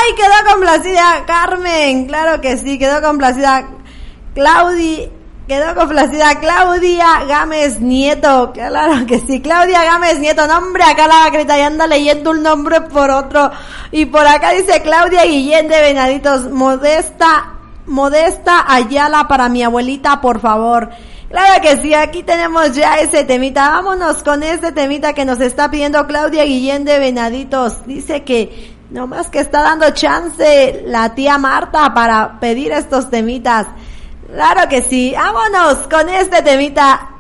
Ay, quedó complacida Carmen, claro que sí, quedó complacida Claudia Gámez Nieto, claro que sí, Claudia Gámez Nieto, nombre, acá la Greta ya anda leyendo un nombre por otro, y por acá dice Claudia Guillén de Venaditos, Modesta Ayala para mi abuelita, por favor. Claro que sí, aquí tenemos ya ese temita. Vámonos con este temita que nos está pidiendo Claudia Guillén de Venaditos. Dice que nomás que está dando chance la tía Marta para pedir estos temitas. Claro que sí, vámonos con este temita